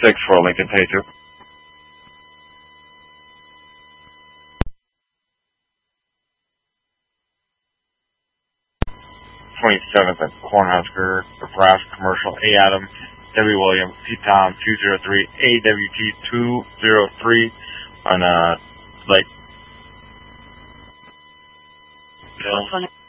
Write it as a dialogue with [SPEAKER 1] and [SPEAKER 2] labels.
[SPEAKER 1] 6 for Lincoln Patriot. 27th at Cornhusker, Nebraska Commercial, A. Adam, W. William, P. Tom 203, AWT 203 on Lake Bill.